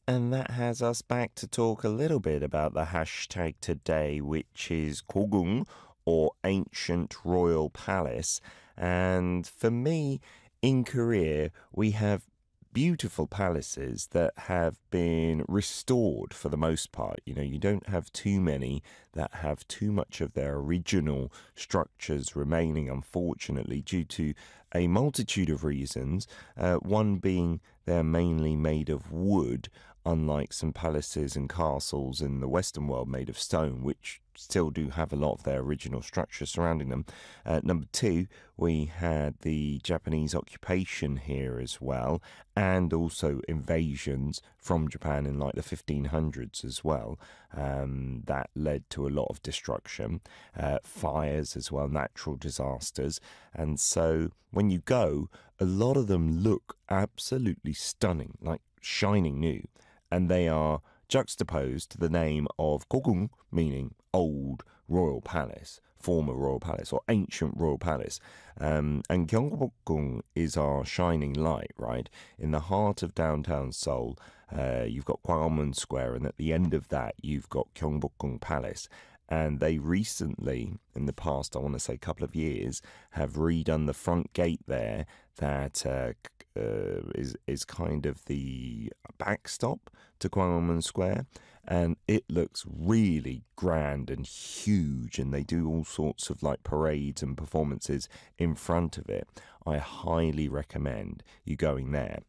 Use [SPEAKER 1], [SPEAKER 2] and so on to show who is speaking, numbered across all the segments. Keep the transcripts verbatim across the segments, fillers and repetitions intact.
[SPEAKER 1] And that has us back to talk a little bit about the hashtag today, which is Kogung, or Ancient Royal Palace. And for me, in Korea, we have beautiful palaces that have been restored for the most part. You know, you don't have too many that have too much of their original structures remaining, unfortunately, due to a multitude of reasons. Uh, one being they're mainly made of wood, unlike some palaces and castles in the Western world made of stone, which still do have a lot of their original structure surrounding them. Uh, number two, we had the Japanese occupation here as well, and also invasions from Japan in like the fifteen hundreds as well. Um, that led to a lot of destruction, uh, fires as well, natural disasters. And so when you go, a lot of them look absolutely stunning, like shining new. And they are juxtaposed to the name of Kogung, meaning old royal palace, former royal palace, or ancient royal palace. Um, and Gyeongbokgung is our shining light, right? In the heart of downtown Seoul, uh, you've got Gwanghwamun Square, and at the end of that, you've got Gyeongbokgung Palace. And they recently, in the past, I want to say a couple of years, have redone the front gate there that uh, uh, is is kind of the backstop to Gwanghwamun Square. And it looks really grand and huge, and they do all sorts of like parades and performances in front of it. I highly recommend you going there.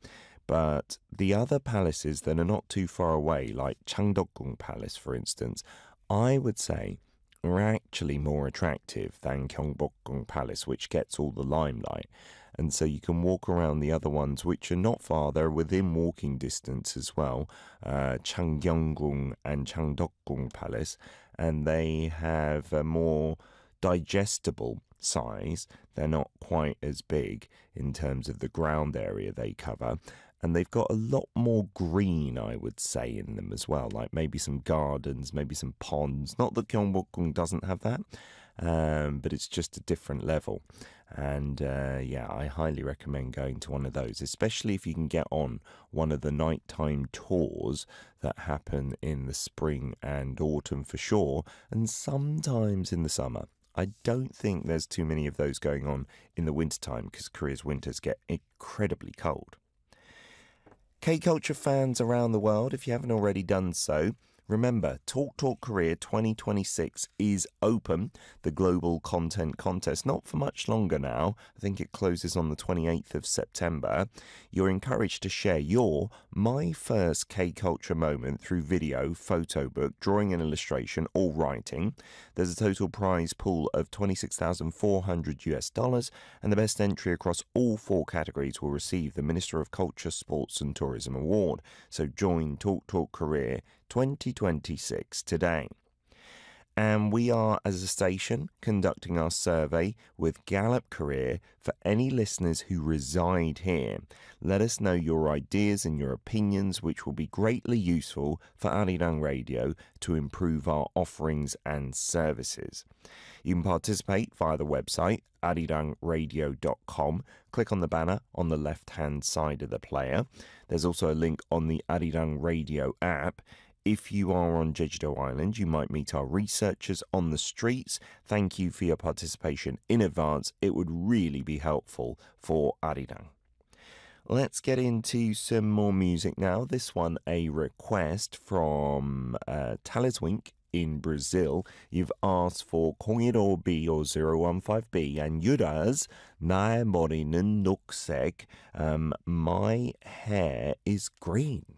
[SPEAKER 1] But the other palaces that are not too far away, like Changdeokgung Palace, for instance, I would say are actually more attractive than Gyeongbokgung Palace, which gets all the limelight. And so you can walk around the other ones, which are not far. They're within walking distance as well, uh, Changgyeonggung and Changdeokgung Palace, and they have a more digestible size. They're not quite as big in terms of the ground area they cover. And they've got a lot more green, I would say, in them as well, like maybe some gardens, maybe some ponds. Not that Gyeongbokgung doesn't have that, um, but it's just a different level. And uh, yeah, I highly recommend going to one of those, especially if you can get on one of the nighttime tours that happen in the spring and autumn for sure, and sometimes in the summer. I don't think there's too many of those going on in the wintertime because Korea's winters get incredibly cold. K-Culture fans around the world, if you haven't already done so, remember, Talk Talk Korea twenty twenty-six is open, the global content contest, not for much longer now. I think it closes on the twenty-eighth of September. You're encouraged to share your My First K-Culture Moment through video, photo book, drawing and illustration, or writing. There's a total prize pool of twenty-six thousand four hundred US dollars, and the best entry across all four categories will receive the Minister of Culture, Sports and Tourism Award. So join Talk Talk Korea twenty twenty-six today. And we are, as a station, conducting our survey with Gallup Korea for any listeners who reside here. Let us know your ideas and your opinions, which will be greatly useful for Arirang Radio to improve our offerings and services. You can participate via the website, arirang radio dot com. Click on the banner on the left-hand side of the player. There's also a link on the Arirang Radio app. If you are on Jeju-do Island, you might meet our researchers on the streets. Thank you for your participation in advance. It would really be helpful for Arirang. Let's get into some more music now. This one, a request from uh, Taliswink in Brazil. You've asked for 공일오 B or zero one five B and Yura's 나의 머리는 녹색. Um, my hair is green.